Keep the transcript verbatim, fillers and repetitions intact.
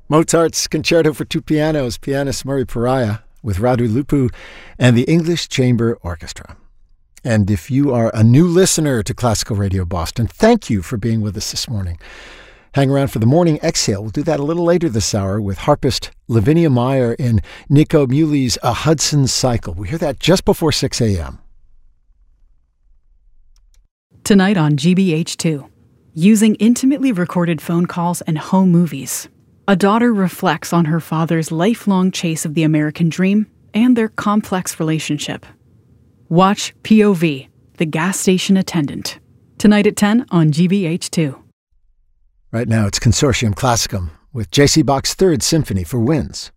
Mozart's Concerto for Two Pianos, pianist Murray Pariah with Radu Lupu and the English Chamber Orchestra. And if you are a new listener to Classical Radio Boston, thank you for being with us this morning. Hang around for the Morning Exhale. We'll do that a little later this hour with harpist Lavinia Meyer in Nico Muley's A Hudson Cycle. We hear that just before six a.m. Tonight on G B H two, using intimately recorded phone calls and home movies. A daughter reflects on her father's lifelong chase of the American dream and their complex relationship. Watch P O V, The Gas Station Attendant. Tonight at ten on G B H two. Right now it's Consortium Classicum with J C Bach's Third Symphony for winds.